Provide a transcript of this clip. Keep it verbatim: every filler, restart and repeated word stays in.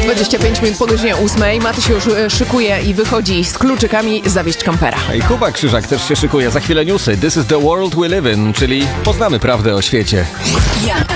dwadzieścia pięć minut po godzinie ósmej. Maty się już e, szykuje i wychodzi z kluczykami zawieźć kampera. I Kuba Krzyżak też się szykuje. Za chwilę newsy. This is the world we live in, czyli poznamy prawdę o świecie. Ja.